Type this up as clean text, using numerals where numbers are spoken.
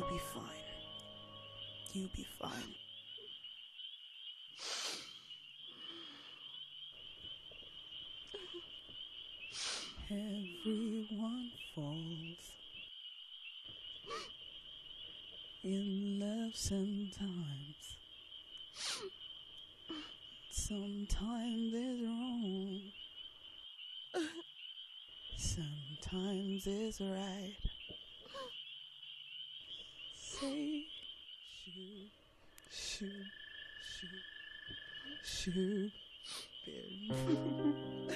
be fine. You'll be fine. Everyone falls in love sometimes. Sometimes it's wrong. Sometimes it's right. Say shoot, baby.